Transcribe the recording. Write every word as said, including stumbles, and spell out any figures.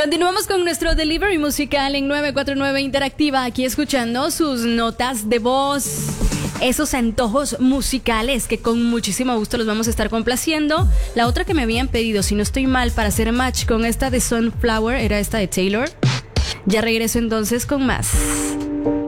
Continuamos con nuestro delivery musical en nueve cuatro nueve Interactiva, aquí escuchando sus notas de voz, esos antojos musicales que con muchísimo gusto los vamos a estar complaciendo. La otra que me habían pedido, si no estoy mal, para hacer match con esta de Sunflower, era esta de Taylor. Ya regreso entonces con más.